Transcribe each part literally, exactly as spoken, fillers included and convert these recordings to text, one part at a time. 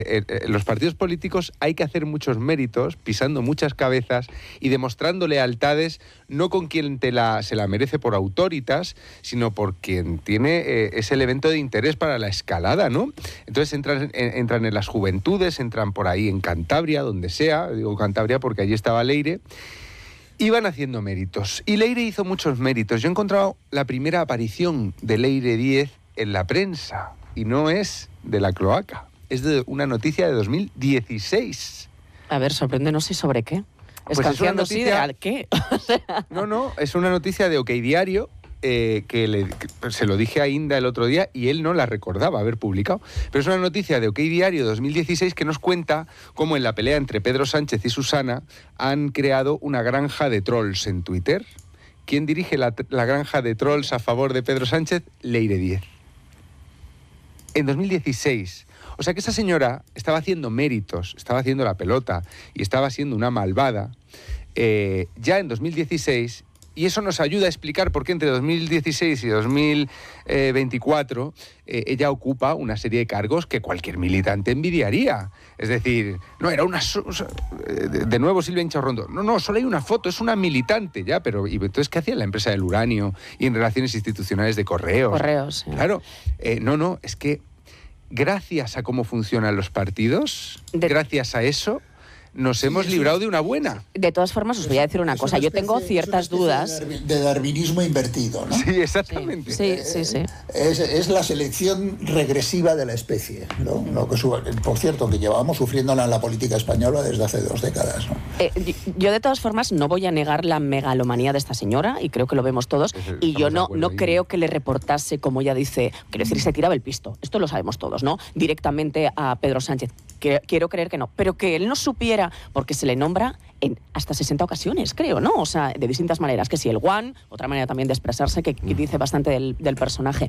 En los partidos políticos hay que hacer muchos méritos, pisando muchas cabezas y demostrando lealtades no con quien te la, se la merece por autoritas, sino por quien tiene eh, ese elemento de interés para la escalada, ¿no? Entonces entran en, entran en las juventudes, entran por ahí en Cantabria, donde sea, digo Cantabria porque allí estaba Leire, iban haciendo méritos. Y Leire hizo muchos méritos. Yo he encontrado la primera aparición de Leire Díez en la prensa, y no es de la cloaca. Es de una noticia de dos mil dieciséis. A ver, sorpréndenos y sobre qué. Pues es una noticia... ¿De qué? No, no, es una noticia de OK Diario, eh, que, le, que se lo dije a Inda el otro día y él no la recordaba haber publicado. Pero es una noticia de OK Diario dos mil dieciséis que nos cuenta cómo en la pelea entre Pedro Sánchez y Susana han creado una granja de trolls en Twitter. ¿Quién dirige la, la granja de trolls a favor de Pedro Sánchez? Leire Díez. En dos mil dieciséis... O sea que esa señora estaba haciendo méritos, estaba haciendo la pelota y estaba siendo una malvada eh, ya en dos mil dieciséis, y eso nos ayuda a explicar por qué entre dos mil dieciséis y dos mil veinticuatro eh, ella ocupa una serie de cargos que cualquier militante envidiaría. Es decir, no, era una... De, de nuevo Silvia Hinchaurrondo. No, no, solo hay una foto, es una militante ya, pero ¿y entonces qué hacía en la empresa del uranio y en relaciones institucionales de correos? Correos, sí. Claro, eh, no, no, es que gracias a cómo funcionan los partidos, de... gracias a eso, nos sí, hemos librado de una buena. De todas formas, os voy a decir una cosa. Una especie, yo tengo ciertas dudas. De, darwin, de darwinismo invertido, ¿no? Sí, exactamente. Sí, sí, sí. sí. Es, es la selección regresiva de la especie, ¿no? Lo que, por cierto, que llevábamos sufriéndola en la política española desde hace dos décadas, ¿no? Eh, yo, de todas formas, no voy a negar la megalomanía de esta señora, y creo que lo vemos todos, pues y yo no, no creo que le reportase, como ella dice, quiero decir, se tiraba el pisto. Esto lo sabemos todos, ¿no? Directamente a Pedro Sánchez. Que, quiero creer que no, pero que él no supiera, porque se le nombra en hasta sesenta ocasiones, creo, ¿no? O sea, de distintas maneras, que si el one, otra manera también de expresarse, que, que dice bastante del, del personaje.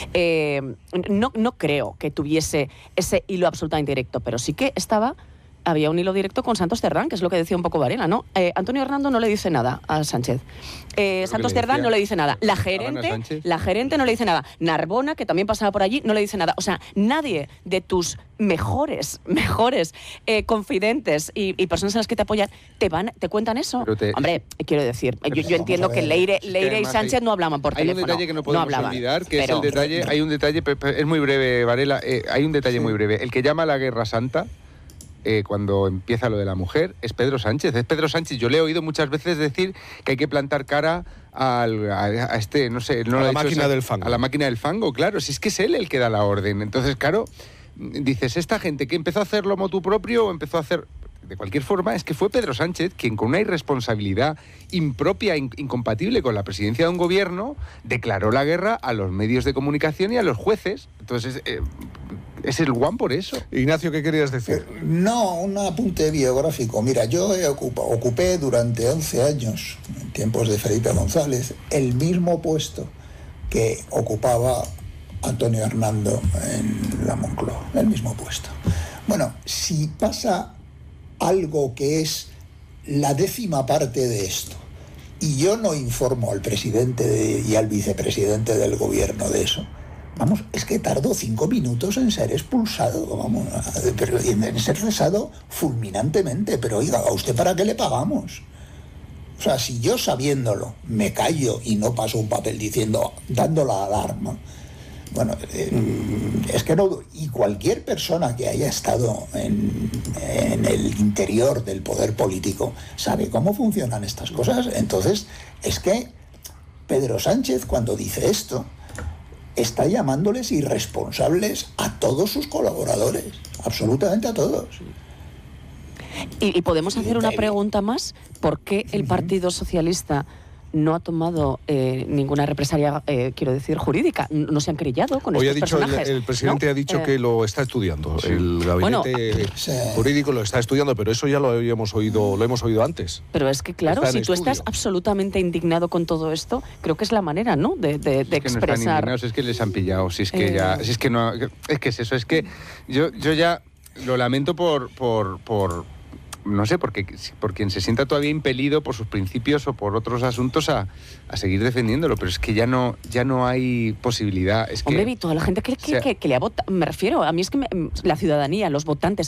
Eh, no, no creo que tuviese ese hilo absolutamente directo, pero sí que estaba... Había un hilo directo con Santos Cerdán, que es lo que decía un poco Varela, ¿no? Eh, Antonio Hernando no le dice nada a Sánchez. Eh, Santos Cerdán no le dice nada. La gerente, la gerente no le dice nada. Narbona, que también pasaba por allí, no le dice nada. O sea, nadie de tus mejores, mejores eh, confidentes y, y personas en las que te apoyan te van, te cuentan eso. Te... Hombre, quiero decir, yo, yo entiendo que Leire, Leire y Sánchez hay, y Sánchez no hablaban por teléfono. Hay un detalle que no podemos no hablaban, olvidar, que pero... es el detalle, hay un detalle, es muy breve, Varela, eh, hay un detalle sí. muy breve. El que llama a la Guerra Santa, Eh, cuando empieza lo de la mujer, es Pedro Sánchez. Es Pedro Sánchez. Yo le he oído muchas veces decir que hay que plantar cara al, a, a este, no sé... No a lo la ha máquina dicho, del fango. A la máquina del fango, claro. Si es que es él el que da la orden. Entonces, claro, dices, esta gente que empezó a hacerlo motu propio o empezó a hacer... De cualquier forma, es que fue Pedro Sánchez quien, con una irresponsabilidad impropia, in, incompatible con la presidencia de un gobierno, declaró la guerra a los medios de comunicación y a los jueces. Entonces, eh, es el guan por eso. Ignacio, ¿qué querías decir? Eh, no, un apunte biográfico. Mira, yo he ocupa, ocupé durante once años, en tiempos de Felipe González, el mismo puesto que ocupaba Antonio Hernando en la Moncloa. El mismo puesto. Bueno, si pasa algo que es la décima parte de esto, y yo no informo al presidente de, y al vicepresidente del gobierno de eso, vamos, es que tardó cinco minutos en ser expulsado, vamos, en ser cesado fulminantemente. Pero oiga, ¿a usted para qué le pagamos? O sea, si yo sabiéndolo me callo y no paso un papel diciendo, dando la alarma, bueno, eh, es que no... Y cualquier persona que haya estado en, en el interior del poder político sabe cómo funcionan estas cosas. Entonces, es que Pedro Sánchez, cuando dice esto, está llamándoles irresponsables a todos sus colaboradores, absolutamente a todos. Y, y podemos hacer una pregunta más. ¿Por qué el Partido Socialista no ha tomado eh, ninguna represalia, eh, quiero decir, jurídica? No se han querellado con Hoy estos ha dicho personajes. El, el presidente ¿no? ha dicho eh, que lo está estudiando. Sí. El gabinete bueno, sí. jurídico lo está estudiando, pero eso ya lo habíamos oído, lo hemos oído antes. Pero es que, claro, si tú estás absolutamente indignado con todo esto, creo que es la manera, ¿no?, de, de, de es que expresar. No están indignados, es que les han pillado. Si es que eh... ya, si es que no, es que es eso. Es que yo, yo ya lo lamento por, por, por no sé, porque por quien se sienta todavía impelido por sus principios o por otros asuntos a, a seguir defendiéndolo, pero es que ya no, ya no hay posibilidad. Es Hombre, que, Vito, la gente que, que, o sea, que, que le ha votado, me refiero, a mí es que me, la ciudadanía, los votantes,